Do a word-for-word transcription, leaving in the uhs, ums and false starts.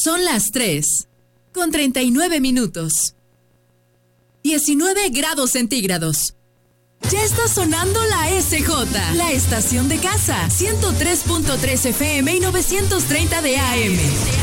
Son las tres, con treinta y nueve minutos. diecinueve grados centígrados. Ya está sonando la S J, la estación de casa, ciento tres punto tres F M y novecientos treinta de A M.